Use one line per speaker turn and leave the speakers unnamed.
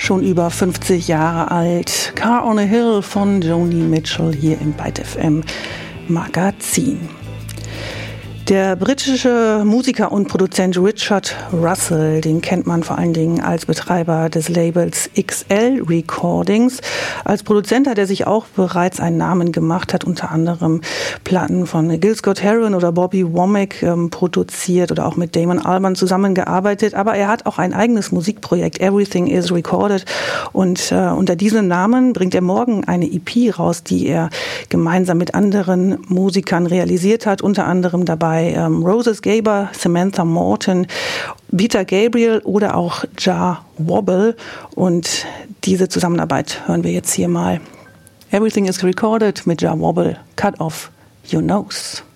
schon über 50 Jahre alt. Car on a Hill von Joni Mitchell hier im Byte FM Magazin. Der britische Musiker und Produzent Richard Russell, den kennt man vor allen Dingen als Betreiber des Labels XL Recordings. Als Produzent hat er sich auch bereits einen Namen gemacht, hat unter anderem Platten von Gil Scott-Heron oder Bobby Womack produziert oder auch mit Damon Albarn zusammengearbeitet. Aber er hat auch ein eigenes Musikprojekt, Everything is Recorded. Und unter diesem Namen bringt er morgen eine EP raus, die er gemeinsam mit anderen Musikern realisiert hat, unter anderem dabei Roses Gaber, Samantha Morton, Peter Gabriel oder auch Jah Wobble. Und diese Zusammenarbeit hören wir jetzt hier mal. Everything is Recorded mit Jah Wobble, Cut Off Your Nose.